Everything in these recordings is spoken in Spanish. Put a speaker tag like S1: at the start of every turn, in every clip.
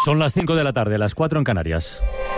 S1: Son las 5 de la tarde, las 4 en Canarias.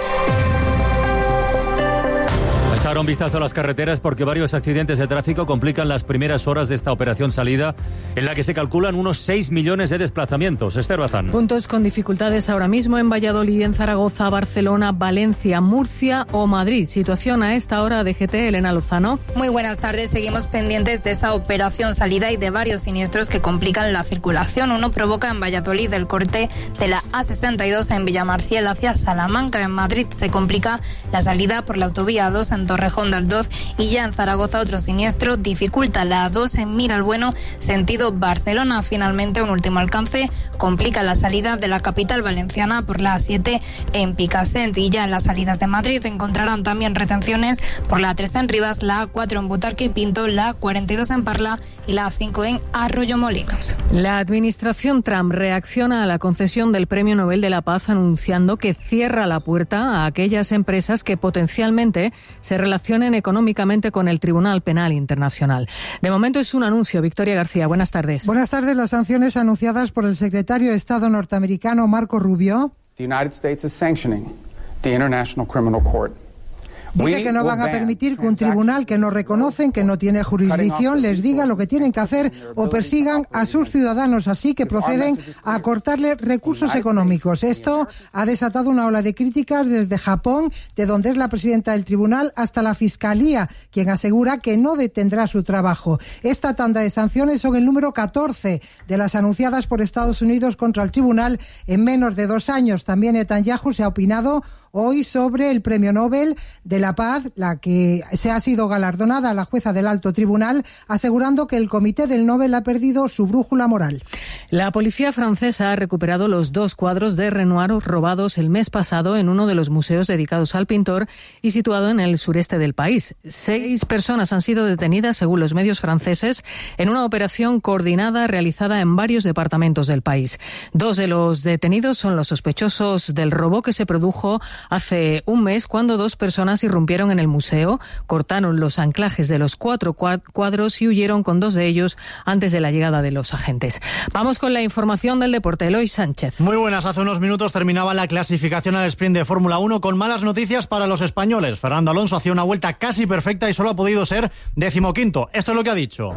S1: Hasta ahora un vistazo a las carreteras porque varios accidentes de tráfico complican las primeras horas de esta operación salida, en la que se calculan unos 6 millones de desplazamientos. Esther Bazán.
S2: Puntos con dificultades ahora mismo en Valladolid, en Zaragoza, Barcelona, Valencia, Murcia o Madrid. Situación a esta hora de DGT, Elena Lozano.
S3: Muy buenas tardes. Seguimos pendientes de esa operación salida y de varios siniestros que complican la circulación. Uno provoca en Valladolid el corte de la A62 en Villamarciel hacia Salamanca. En Madrid se complica la salida por la autovía 2 en Torrejón de Ardoz, y ya en Zaragoza otro siniestro dificulta la A2 en Miralbueno sentido Barcelona. Finalmente un último alcance complica la salida de la capital valenciana por la A7 en Picassent, y ya en las salidas de Madrid encontrarán también retenciones por la A3 en Rivas, la A4 en Butarque y Pinto, la A42 en Parla y la A5 en Arroyomolinos.
S2: La administración Trump reacciona a la concesión del Premio Nobel de la Paz anunciando que cierra la puerta a aquellas empresas que potencialmente se relacionen económicamente con el Tribunal Penal Internacional. De momento es un anuncio. Victoria García, buenas tardes.
S4: Buenas tardes. Las sanciones anunciadas por el secretario de Estado norteamericano Marco Rubio.
S5: The United States is sanctioning the International Criminal Court.
S4: Dice que no van a permitir que un tribunal que no reconocen, que no tiene jurisdicción, les diga lo que tienen que hacer o persigan a sus ciudadanos, así que proceden a cortarle recursos económicos. Esto ha desatado una ola de críticas desde Japón, de donde es la presidenta del tribunal, hasta la Fiscalía, quien asegura que no detendrá su trabajo. Esta tanda de sanciones son el número 14 de las anunciadas por Estados Unidos contra el tribunal en menos de 2 años. También Netanyahu se ha opinado hoy sobre el Premio Nobel de la Paz, la que se ha sido galardonada a la jueza del alto tribunal, asegurando que el Comité del Nobel ha perdido su brújula moral.
S2: La policía francesa ha recuperado los 2 cuadros de Renoir robados el mes pasado en uno de los museos dedicados al pintor y situado en el sureste del país. 6 personas han sido detenidas, según los medios franceses, en una operación coordinada realizada en varios departamentos del país. 2 de los detenidos son los sospechosos del robo que se produjo hace un mes, cuando 2 personas irrumpieron en el museo, cortaron los anclajes de los 4 cuadros y huyeron con 2 de ellos antes de la llegada de los agentes. Vamos con la información del deporte. Eloy Sánchez.
S6: Muy buenas. Hace unos minutos terminaba la clasificación al sprint de Fórmula 1 con malas noticias para los españoles. Fernando Alonso hacía una vuelta casi perfecta y solo ha podido ser 15º. Esto es lo que ha dicho.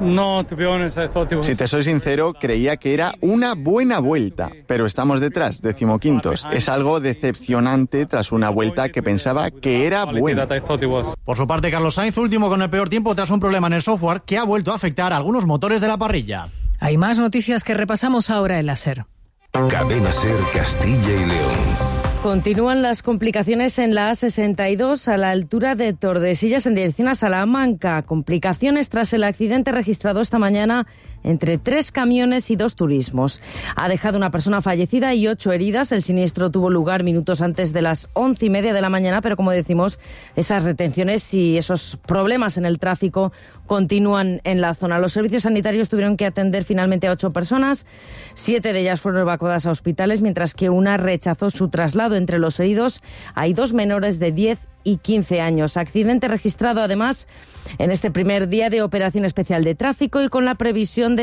S7: Si te soy sincero, creía que era una buena vuelta, pero estamos detrás, 15º. Es algo decepcionante tras una vuelta que pensaba que era buena.
S6: Por su parte, Carlos Sainz, último con el peor tiempo tras un problema en el software que ha vuelto a afectar a algunos motores de la parrilla.
S2: Hay más noticias que repasamos ahora en la SER.
S8: Cadena SER Castilla y León.
S9: Continúan las complicaciones en la A62 a la altura de Tordesillas en dirección a Salamanca. Complicaciones tras el accidente registrado esta mañana entre 3 camiones y 2 turismos. Ha dejado una persona fallecida y 8 heridas. El siniestro tuvo lugar minutos antes de las 11:30 de la mañana, pero como decimos, esas retenciones y esos problemas en el tráfico continúan en la zona. Los servicios sanitarios tuvieron que atender finalmente a 8 personas. 7 de ellas fueron evacuadas a hospitales, mientras que una rechazó su traslado. Entre los heridos hay 2 menores de 10 y 15 años. Accidente registrado además en este primer día de operación especial de tráfico y con la previsión de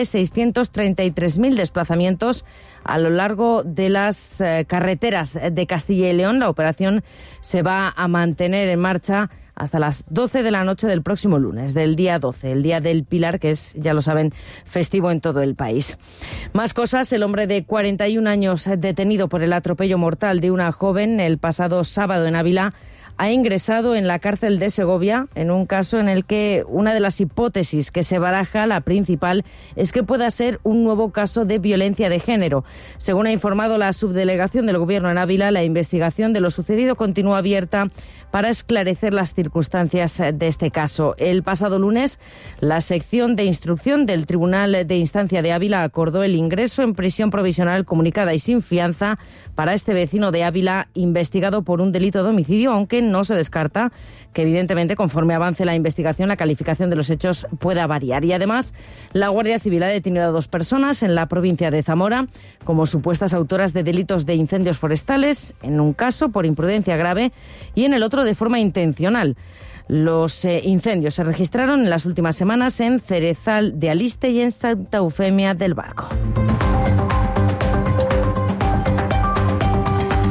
S9: 633.000 desplazamientos a lo largo de las carreteras de Castilla y León. La operación se va a mantener en marcha hasta las 12 de la noche del próximo lunes, del día 12, el Día del Pilar, que es, ya lo saben, festivo en todo el país. Más cosas. El hombre de 41 años detenido por el atropello mortal de una joven el pasado sábado en Ávila ha ingresado en la cárcel de Segovia en un caso en el que una de las hipótesis que se baraja, la principal, es que pueda ser un nuevo caso de violencia de género. Según ha informado la subdelegación del Gobierno en Ávila, la investigación de lo sucedido continúa abierta para esclarecer las circunstancias de este caso. El pasado lunes, la sección de instrucción del Tribunal de Instancia de Ávila acordó el ingreso en prisión provisional comunicada y sin fianza para este vecino de Ávila investigado por un delito de homicidio, aunque no se descarta que, evidentemente, conforme avance la investigación, la calificación de los hechos pueda variar. Y además, la Guardia Civil ha detenido a 2 personas en la provincia de Zamora como supuestas autoras de delitos de incendios forestales, en un caso por imprudencia grave y en el otro de forma intencional. Los incendios se registraron en las últimas semanas en Cerezal de Aliste y en Santa Eufemia del Barco.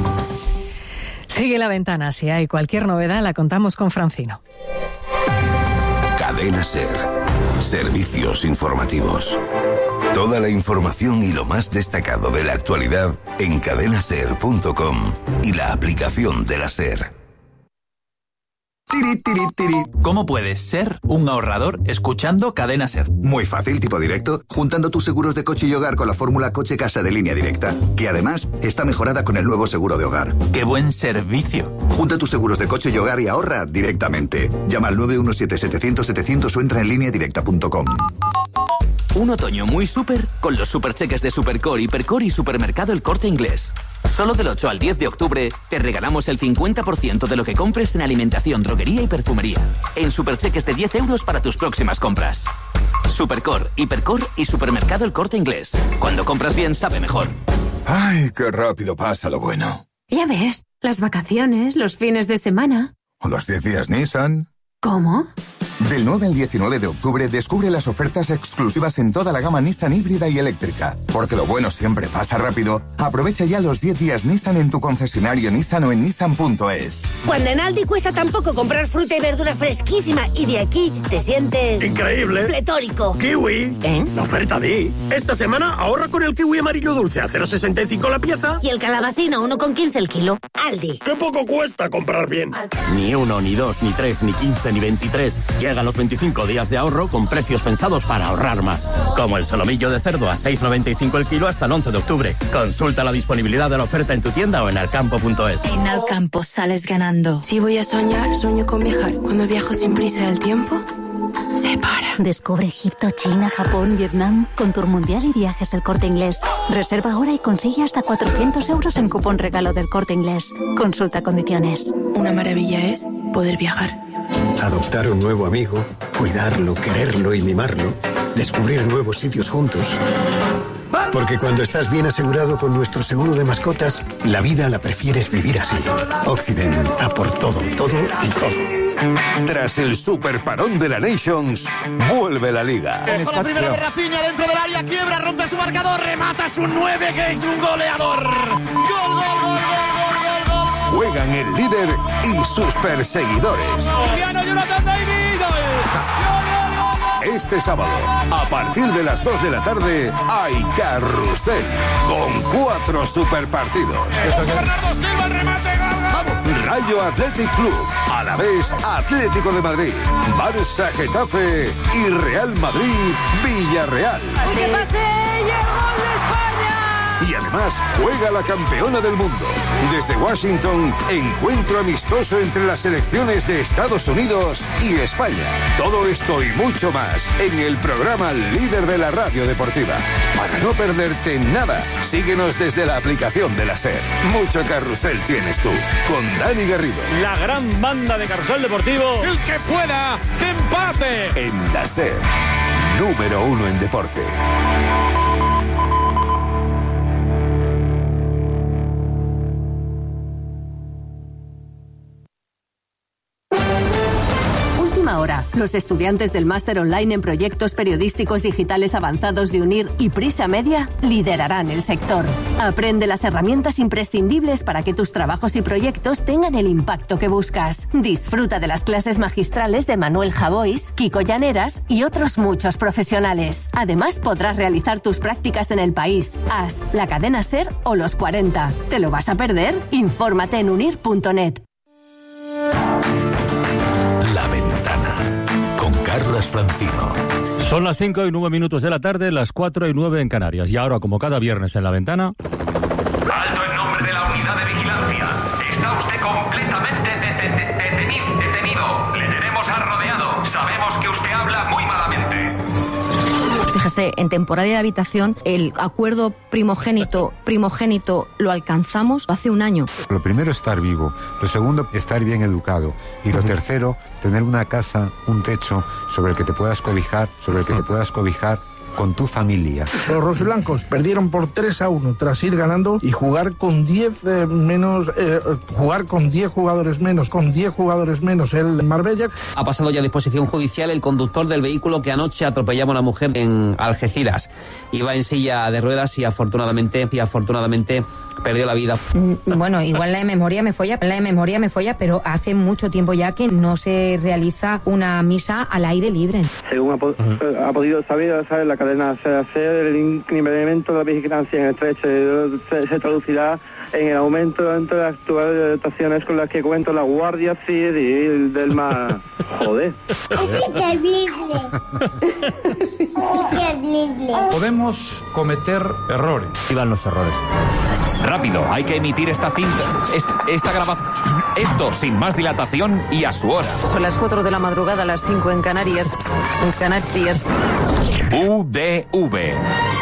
S2: La Ventana. Si hay cualquier novedad, la contamos con Francino.
S8: Cadena SER. Servicios informativos. Toda la información y lo más destacado de la actualidad en cadenaser.com y la aplicación de la SER.
S10: ¿Cómo puedes ser un ahorrador escuchando Cadena SER?
S11: Muy fácil, tipo directo, juntando tus seguros de coche y hogar con la fórmula Coche-Casa de Línea Directa, que además está mejorada con el nuevo seguro de hogar.
S10: ¡Qué buen servicio!
S11: Junta tus seguros de coche y hogar y ahorra directamente. Llama al 917-700-700 o entra en lineadirecta.com.
S12: Un otoño muy súper con los supercheques de Supercore, Hipercore y Supermercado El Corte Inglés. Solo del 8 al 10 de octubre te regalamos el 50% de lo que compres en alimentación, droguería y perfumería. En supercheques de 10 euros para tus próximas compras. Supercore, Hipercore y Supermercado El Corte Inglés. Cuando compras bien, sabe mejor.
S13: ¡Ay, qué rápido pasa lo bueno!
S14: Ya ves, las vacaciones, los fines de semana.
S13: ¿O los 10 días Nissan?
S14: ¿Cómo?
S13: Del 9 al 19 de octubre descubre las ofertas exclusivas en toda la gama Nissan híbrida y eléctrica. Porque lo bueno siempre pasa rápido. Aprovecha ya los 10 días Nissan en tu concesionario Nissan o en nissan.es.
S15: Cuando en Aldi cuesta tan poco comprar fruta y verdura fresquísima y de aquí te sientes...
S16: ¡increíble!
S15: ¡Pletórico!
S16: ¡Kiwi!
S15: ¿Eh?
S16: La oferta Di. Esta semana ahorra con el kiwi amarillo dulce a 0,65 la pieza.
S15: Y el calabacino 1,15 el kilo. Aldi.
S16: ¡Qué poco cuesta comprar bien!
S17: Ni 1, ni 2, ni 3, ni 15, ni 23. Llegan los 25 días de ahorro con precios pensados para ahorrar más. Como el solomillo de cerdo a 6,95 el kilo hasta el 11 de octubre. Consulta la disponibilidad de la oferta en tu tienda o en alcampo.es.
S18: En Alcampo sales ganando. Si voy a soñar, sueño con viajar. Cuando viajo sin prisa el tiempo se para.
S19: Descubre Egipto, China, Japón, Vietnam con Tour Mundial y Viajes El Corte Inglés. Reserva ahora y consigue hasta 400 euros en cupón regalo del Corte Inglés. Consulta condiciones.
S18: Una maravilla es poder viajar.
S20: Adoptar un nuevo amigo, cuidarlo, quererlo y mimarlo. Descubrir nuevos sitios juntos. Porque cuando estás bien asegurado con nuestro seguro de mascotas, la vida la prefieres vivir así. Occident, a por todo, todo y todo.
S8: Tras el super parón de la Nations, vuelve la Liga.
S21: Con la primera de Rafinha dentro del área, quiebra, rompe su marcador, remata su 9, que es un goleador. Gol, gol, gol, gol, gol, gol, gol.
S8: Juegan el líder y sus perseguidores.
S21: Jonathan David.
S8: Este sábado, a partir de las 2 de la tarde, hay carrusel con 4 superpartidos.
S21: Bernardo Silva, el remate, gol.
S8: Rayo Athletic Club, Alavés Atlético de Madrid, Barça Getafe y Real Madrid Villarreal.
S21: ¡Que pase! ¡Y el gol de España!
S8: Y además juega la campeona del mundo. Desde Washington, encuentro amistoso entre las selecciones de Estados Unidos y España. Todo esto y mucho más en el programa líder de la radio deportiva. Para no perderte nada, síguenos desde la aplicación de la SER. Mucho carrusel tienes tú, con Dani Garrido.
S1: La gran banda de carrusel deportivo.
S21: El que pueda, que empate.
S8: En la SER, número 1 en deporte.
S22: Ahora, los estudiantes del máster online en proyectos periodísticos digitales avanzados de UNIR y Prisa Media liderarán el sector. Aprende las herramientas imprescindibles para que tus trabajos y proyectos tengan el impacto que buscas. Disfruta de las clases magistrales de Manuel Javois, Kiko Llaneras y otros muchos profesionales. Además, podrás realizar tus prácticas en el país, AS, la cadena SER o los 40. ¿Te lo vas a perder? Infórmate en unir.net.
S8: La Ventana, con Carlos Francino.
S1: Son las 5:09 de la tarde, las 4:09 en Canarias. Y ahora, como cada viernes en La Ventana...
S23: Alto en nombre de la unidad de vigilancia. Está usted completamente detenido. Le tenemos rodeado. Sabemos que usted habla muy malamente.
S24: Fíjese, en temporada de habitación, el acuerdo primogénito lo alcanzamos hace un año.
S25: Lo primero, estar vivo. Lo segundo, estar bien educado. Y lo tercero, tener una casa, un techo sobre el que te puedas cobijar, con tu familia.
S3: Los rojiblancos perdieron por 3-1 tras ir ganando y jugar con 10 jugadores menos el Marbella.
S4: Ha pasado ya a disposición judicial el conductor del vehículo que anoche atropellaba a una mujer en Algeciras. Iba en silla de ruedas y afortunadamente perdió la vida.
S5: Bueno, igual la de memoria me folla, pero hace mucho tiempo ya que no se realiza una misa al aire libre.
S6: Según ha podido saber la cadena SER, el incremento de la vigilancia en el estrecho se traducirá en el aumento entre las actuales dotaciones con las que cuenta la Guardia Civil del Mar. Joder.
S7: Es terrible.
S26: Podemos cometer errores.
S1: Iban los errores.
S23: Rápido, hay que emitir esta cinta, esta grabación. Esto sin más dilatación y a su hora.
S27: Son las 4 de la madrugada, las 5 en Canarias.
S23: UDV.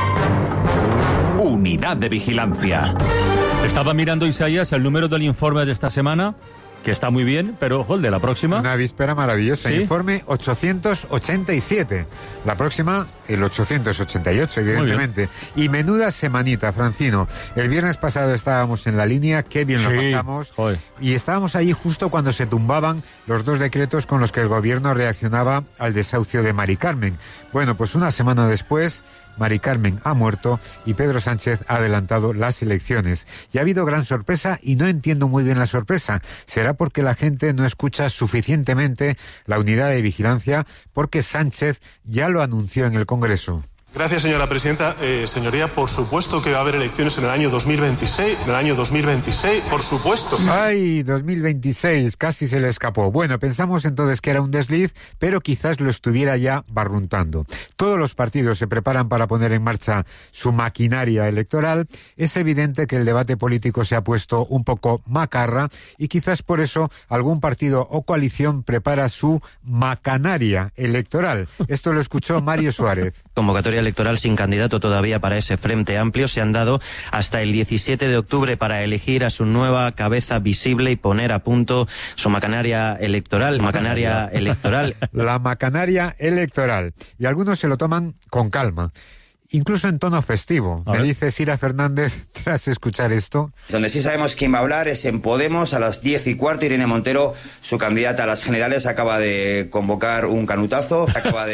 S23: Unidad de Vigilancia.
S1: Estaba mirando, Isaías, el número del informe de esta semana, que está muy bien, pero, ojo, el de la próxima.
S25: Una víspera maravillosa. ¿Sí? Informe 887. La próxima, el 888, evidentemente. Y menuda semanita, Francino. El viernes pasado estábamos en la línea, qué bien lo pasamos. Joder. Y estábamos allí justo cuando se tumbaban los 2 decretos con los que el gobierno reaccionaba al desahucio de Mari Carmen. Bueno, pues una semana después, Mari Carmen ha muerto y Pedro Sánchez ha adelantado las elecciones. Y ha habido gran sorpresa y no entiendo muy bien la sorpresa. ¿Será porque la gente no escucha suficientemente la unidad de vigilancia? Porque Sánchez ya lo anunció en el Congreso.
S28: Gracias, señora presidenta. Señoría, por supuesto que va a haber elecciones en el año 2026. En el año 2026, por supuesto.
S25: ¡Ay, 2026! Casi se le escapó. Bueno, pensamos entonces que era un desliz, pero quizás lo estuviera ya barruntando. Todos los partidos se preparan para poner en marcha su maquinaria electoral. Es evidente que el debate político se ha puesto un poco macarra y quizás por eso algún partido o coalición prepara su macanaria electoral. Esto lo escuchó Mario Suárez.
S29: Convocatoria electoral sin candidato todavía para ese Frente Amplio. Se han dado hasta el 17 de octubre para elegir a su nueva cabeza visible y poner a punto su macanaria electoral. La macanaria electoral. Y algunos se lo toman con calma. Incluso en tono festivo. Me dice Sira Fernández tras escuchar esto.
S30: Donde sí sabemos quién va a hablar es en Podemos. A las 10:15, Irene Montero, su candidata a las generales, acaba de convocar un canutazo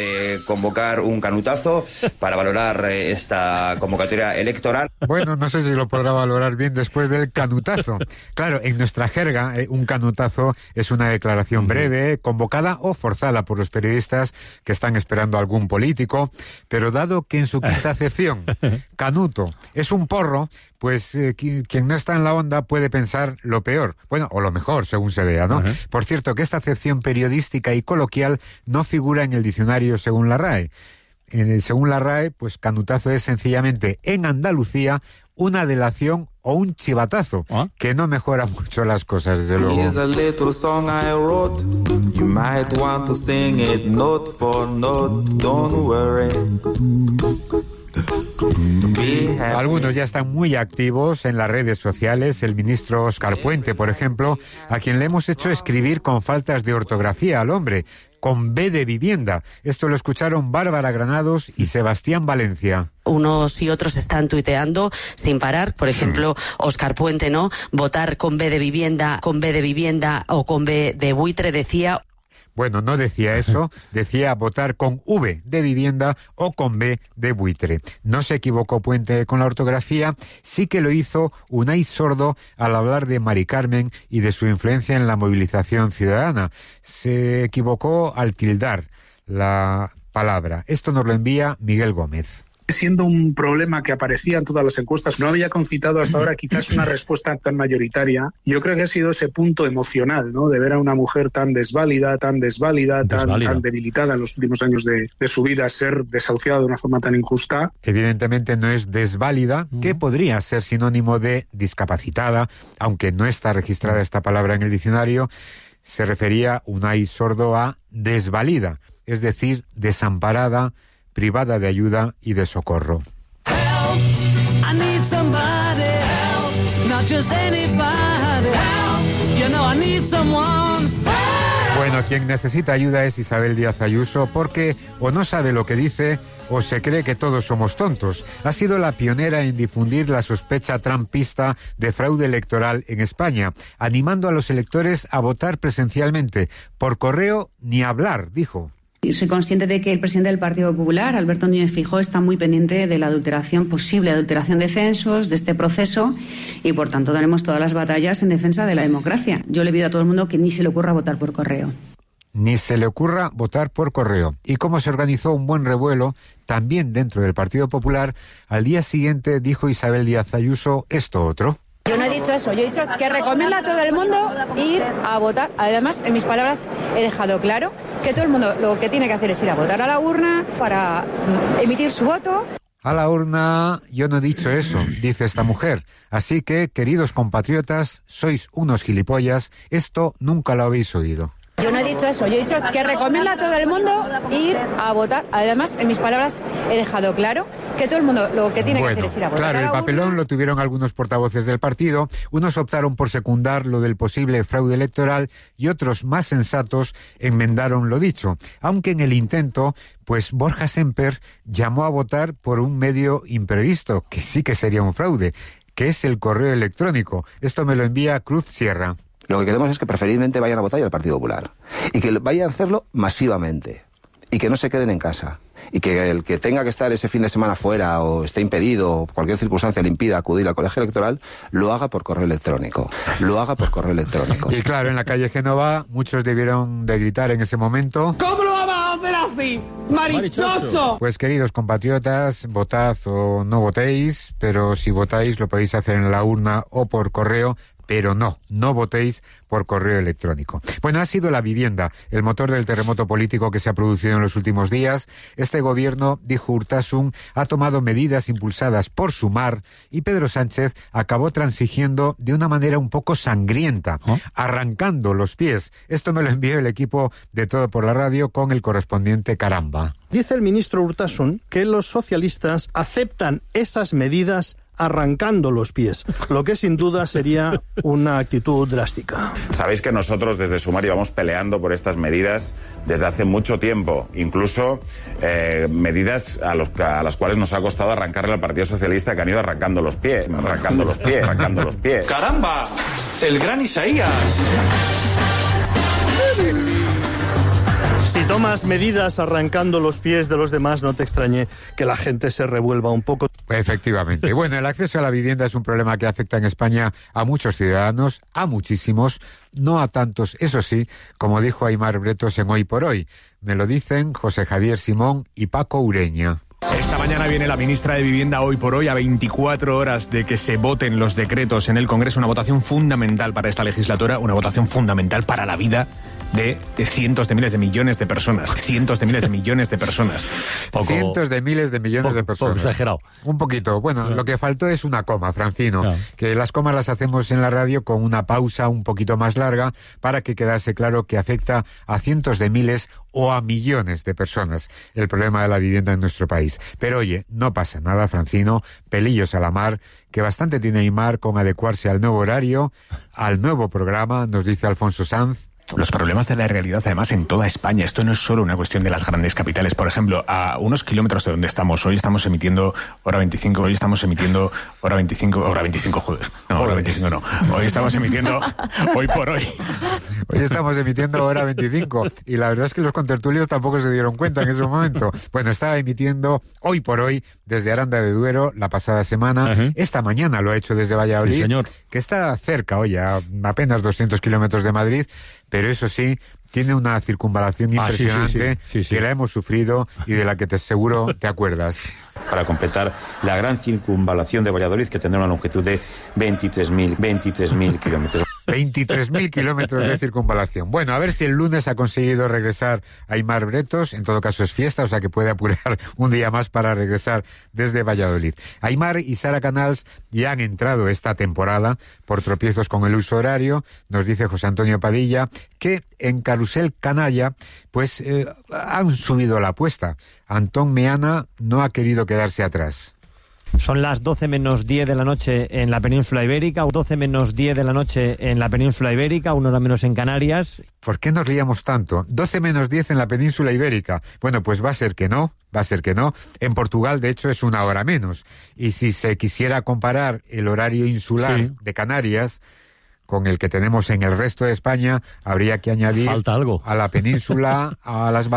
S30: para valorar esta convocatoria electoral.
S25: Bueno, no sé si lo podrá valorar bien después del canutazo. Claro, en nuestra jerga, un canutazo es una declaración breve, convocada o forzada por los periodistas que están esperando a algún político, pero dado que en su quinta acepción, canuto, es un porro, pues quien no está en la onda puede pensar lo peor, bueno, o lo mejor, según se vea, ¿no? Por cierto, que esta acepción periodística y coloquial no figura en el diccionario según la RAE. Según la RAE, pues canutazo es sencillamente, en Andalucía, una delación o un chivatazo, que no mejora mucho las cosas, desde luego.
S31: Here's a little song I wrote. You might want to sing it note for note. Don't worry.
S25: Algunos ya están muy activos en las redes sociales. El ministro Óscar Puente, por ejemplo, a quien le hemos hecho escribir con faltas de ortografía al hombre, con B de vivienda. Esto lo escucharon Bárbara Granados y Sebastián Valencia.
S32: Unos y otros están tuiteando sin parar. Por ejemplo, Óscar Puente, ¿no? Votar con B de vivienda o con B de buitre, decía.
S25: Bueno, no decía eso, decía votar con V de vivienda o con B de buitre. No se equivocó Puente con la ortografía, sí que lo hizo Unai Sordo al hablar de Mari Carmen y de su influencia en la movilización ciudadana. Se equivocó al tildar la palabra. Esto nos lo envía Miguel Gómez.
S33: Siendo un problema que aparecía en todas las encuestas, no había concitado hasta ahora quizás una respuesta tan mayoritaria. Yo creo que ha sido ese punto emocional, ¿no? De ver a una mujer tan desválida, tan debilitada en los últimos años de su vida, ser desahuciada de una forma tan injusta.
S25: Evidentemente no es desválida, que podría ser sinónimo de discapacitada, aunque no está registrada esta palabra en el diccionario. Se refería Unai Sordo a desvalida, es decir, desamparada, privada de ayuda y de socorro. Bueno, quien necesita ayuda es Isabel Díaz Ayuso, porque o no sabe lo que dice o se cree que todos somos tontos. Ha sido la pionera en difundir la sospecha trumpista de fraude electoral en España, animando a los electores a votar presencialmente. Por correo ni hablar, dijo.
S2: Soy consciente de que el presidente del Partido Popular, Alberto Núñez Feijóo, está muy pendiente de la posible adulteración de censos, de este proceso, y por tanto daremos todas las batallas en defensa de la democracia. Yo le pido a todo el mundo que ni se le ocurra votar por correo.
S25: Ni se le ocurra votar por correo. Y como se organizó un buen revuelo, también dentro del Partido Popular, al día siguiente dijo Isabel Díaz Ayuso esto otro.
S2: Yo no he dicho eso, yo he dicho que recomiendo a todo el mundo ir a votar. Además, en mis palabras he dejado claro que todo el mundo lo que tiene que hacer es ir a votar a la urna para emitir su voto.
S25: A la urna yo no he dicho eso, dice esta mujer. Así que, queridos compatriotas, sois unos gilipollas, esto nunca lo habéis oído.
S2: Yo no he dicho eso, yo he dicho que recomiendo a todo el mundo ir a votar. Además, en mis palabras he dejado claro que todo el mundo lo que tiene que hacer es ir a votar.
S25: Claro, el papelón lo tuvieron algunos portavoces del partido. Unos optaron por secundar lo del posible fraude electoral y otros, más sensatos, enmendaron lo dicho. Aunque en el intento, pues Borja Semper llamó a votar por un medio imprevisto, que sí que sería un fraude, que es el correo electrónico. Esto me lo envía Cruz Sierra.
S7: Lo que queremos es que preferiblemente vayan a votar al Partido Popular. Y que vayan a hacerlo masivamente. Y que no se queden en casa. Y que el que tenga que estar ese fin de semana fuera o esté impedido o cualquier circunstancia le impida acudir al colegio electoral, lo haga por correo electrónico. Lo haga por correo electrónico.
S25: Y claro, en la calle Génova muchos debieron de gritar en ese momento:
S21: ¿cómo lo vamos a hacer así? ¡Marichocho!
S25: Pues queridos compatriotas, votad o no votéis, pero si votáis lo podéis hacer en la urna o por correo. Pero no votéis por correo electrónico. Bueno, ha sido la vivienda el motor del terremoto político que se ha producido en los últimos días. Este gobierno, dijo Urtasun, ha tomado medidas impulsadas por Sumar y Pedro Sánchez acabó transigiendo de una manera un poco sangrienta, arrancando los pies. Esto me lo envió el equipo de Todo por la Radio con el correspondiente Caramba.
S9: Dice el ministro Urtasun que los socialistas aceptan esas medidas arrancando los pies, lo que sin duda sería una actitud drástica.
S10: Sabéis que nosotros desde Sumar íbamos peleando por estas medidas desde hace mucho tiempo, incluso medidas a las cuales nos ha costado arrancarle al Partido Socialista, que han ido arrancando los pies.
S26: ¡Caramba! ¡El gran Isaías!
S9: Si tomas medidas arrancando los pies de los demás, no te extrañe que la gente se revuelva un poco.
S25: Efectivamente. Bueno, el acceso a la vivienda es un problema que afecta en España a muchos ciudadanos, a muchísimos, no a tantos, eso sí, como dijo Aimar Bretos en Hoy por Hoy. Me lo dicen José Javier Simón y Paco Ureña.
S11: Esta mañana viene la ministra de Vivienda Hoy por Hoy a 24 horas de que se voten los decretos en el Congreso, una votación fundamental para esta legislatura, una votación fundamental para la vida de cientos de miles de millones de personas. Cientos de miles de millones de personas.
S25: Cientos de miles de millones de personas.
S1: Poco exagerado.
S25: Un poquito. Bueno, lo que faltó es una coma, Francino. Que las comas las hacemos en la radio con una pausa un poquito más larga para que quedase claro que afecta a cientos de miles o a millones de personas el problema de la vivienda en nuestro país. Pero oye, no pasa nada, Francino, pelillos a la mar, que bastante tiene Aimar con adecuarse al nuevo horario, al nuevo programa, nos dice Alfonso Sanz.
S11: Los problemas de la realidad, además, en toda España. Esto no es solo una cuestión de las grandes capitales. Por ejemplo, a unos kilómetros de donde estamos, hoy estamos emitiendo hora 25, hoy estamos emitiendo hora 25, joder. No, hora 25 no. Hoy estamos emitiendo Hoy por Hoy.
S25: Hoy estamos emitiendo hora 25. Y la verdad es que los contertulios tampoco se dieron cuenta en ese momento. Bueno, estaba emitiendo Hoy por Hoy desde Aranda de Duero la pasada semana. Esta mañana lo ha hecho desde Valladolid.
S1: Sí, señor.
S25: Que está cerca, oye, a apenas 200 kilómetros de Madrid. Pero eso sí, tiene una circunvalación impresionante que la hemos sufrido y de la que seguro te acuerdas.
S12: Para completar la gran circunvalación de Valladolid, que tendrá una longitud de 23.000 kilómetros.
S25: 23.000 kilómetros de circunvalación. Bueno, a ver si el lunes ha conseguido regresar Aimar Bretos. En todo caso es fiesta, o sea que puede apurar un día más para regresar desde Valladolid. Aimar y Sara Canals ya han entrado esta temporada por tropiezos con el uso horario. Nos dice José Antonio Padilla que en Carrusel Canalla pues han subido la apuesta. Antón Meana no ha querido quedarse atrás.
S3: Son las 12 menos 10 de la noche en la península ibérica, 12 menos 10 de la noche en la península ibérica, 1 hora menos en Canarias.
S25: ¿Por qué nos liamos tanto? 12 menos 10 en la península ibérica. Bueno, pues va a ser que no. En Portugal, de hecho, es 1 hora menos. Y si se quisiera comparar el horario insular de Canarias con el que tenemos en el resto de España, habría que añadir
S1: falta algo
S25: a la península, a las